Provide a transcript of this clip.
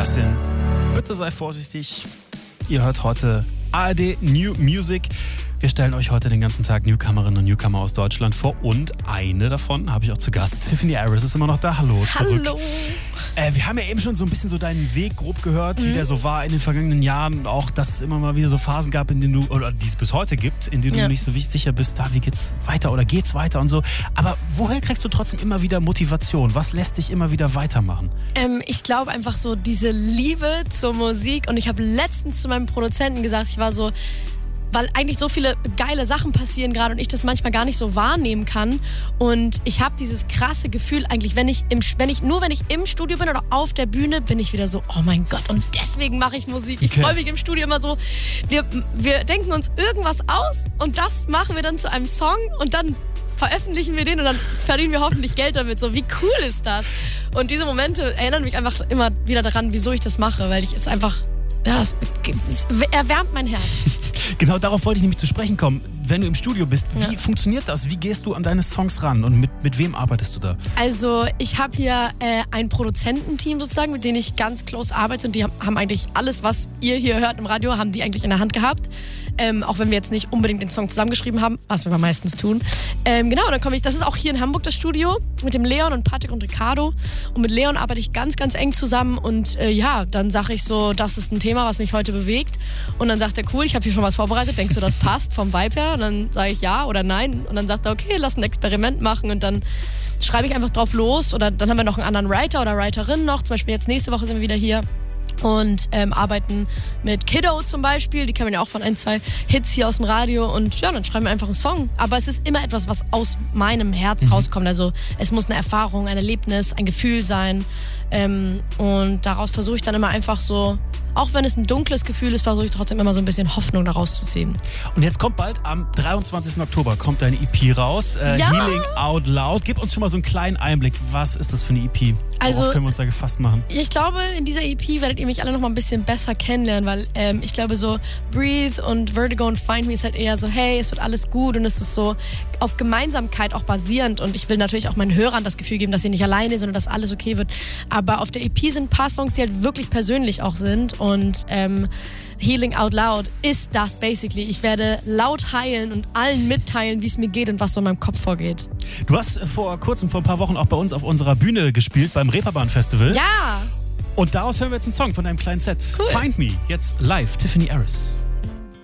Sebastian, bitte sei vorsichtig. Ihr hört heute ARD New Music. Wir stellen euch heute den ganzen Tag Newcomerinnen und Newcomer aus Deutschland vor. Und eine davon habe ich auch zu Gast. Tiffany Aris ist immer noch da. Hallo zurück. Hallo. Wir haben ja eben schon so ein bisschen so deinen Weg grob gehört, wie der so war in den vergangenen Jahren. Und auch, dass es immer mal wieder so Phasen gab, in denen du, oder die es bis heute gibt, in denen du nicht so sicher bist, wie geht's weiter oder geht's weiter und so. Aber woher kriegst du trotzdem immer wieder Motivation? Was lässt dich immer wieder weitermachen? Ich glaube einfach so diese Liebe zur Musik. Und ich habe letztens zu meinem Produzenten gesagt, ich war so, weil eigentlich so viele geile Sachen passieren gerade und ich das manchmal gar nicht so wahrnehmen kann. Und ich habe dieses krasse Gefühl eigentlich, wenn ich im Studio bin oder auf der Bühne, bin ich wieder so, oh mein Gott, und deswegen mache ich Musik. Ich freue mich im Studio immer so, wir denken uns irgendwas aus und das machen wir dann zu einem Song und dann veröffentlichen wir den und dann verdienen wir hoffentlich Geld damit. So, wie cool ist das? Und diese Momente erinnern mich einfach immer wieder daran, wieso ich das mache, weil es einfach, es erwärmt mein Herz. Genau, darauf wollte ich nämlich zu sprechen kommen. Wenn du im Studio bist, wie funktioniert das? Wie gehst du an deine Songs ran und mit wem arbeitest du da? Also ich habe hier ein Produzententeam sozusagen, mit denen ich ganz close arbeite und die haben eigentlich alles, was ihr hier hört im Radio, haben die eigentlich in der Hand gehabt. Auch wenn wir jetzt nicht unbedingt den Song zusammengeschrieben haben, was wir aber meistens tun. Genau, dann komme ich, das ist auch hier in Hamburg das Studio, mit dem Leon und Patrick und Ricardo. Und mit Leon arbeite ich ganz, ganz eng zusammen und dann sage ich so, das ist ein Thema, was mich heute bewegt. Und dann sagt er, cool, ich habe hier schon was vorbereitet, denkst du, das passt vom Vibe her? Und dann sage ich ja oder nein. Und dann sagt er, okay, lass ein Experiment machen. Und dann schreibe ich einfach drauf los. Oder dann haben wir noch einen anderen Writer oder Writerin noch. Zum Beispiel jetzt nächste Woche sind wir wieder hier. Und arbeiten mit Kiddo zum Beispiel. Die kennen wir ja auch von 1-2 Hits hier aus dem Radio. Und ja, dann schreiben wir einfach einen Song. Aber es ist immer etwas, was aus meinem Herz rauskommt. Also es muss eine Erfahrung, ein Erlebnis, ein Gefühl sein. Und daraus versuche ich dann immer einfach so, auch wenn es ein dunkles Gefühl ist, versuche ich trotzdem immer so ein bisschen Hoffnung daraus zu ziehen. Und jetzt kommt bald, am 23. Oktober, kommt deine EP raus. Healing Out Loud. Gib uns schon mal so einen kleinen Einblick. Was ist das für eine EP? Worauf können wir uns da gefasst machen? Ich glaube, in dieser EP werdet ihr mich alle noch mal ein bisschen besser kennenlernen, weil ich glaube so Breathe und Vertigo und Find Me ist halt eher so, hey, es wird alles gut und es ist so auf Gemeinsamkeit auch basierend und ich will natürlich auch meinen Hörern das Gefühl geben, dass sie nicht alleine sind und dass alles okay wird. Aber auf der EP sind ein paar Songs, die halt wirklich persönlich auch sind und Healing Out Loud ist das basically. Ich werde laut heilen und allen mitteilen, wie es mir geht und was so in meinem Kopf vorgeht. Du hast vor ein paar Wochen auch bei uns auf unserer Bühne gespielt, beim Reeperbahn Festival. Ja! Und daraus hören wir jetzt einen Song von deinem kleinen Set. Cool. Find Me, jetzt live, Tiffany Aris.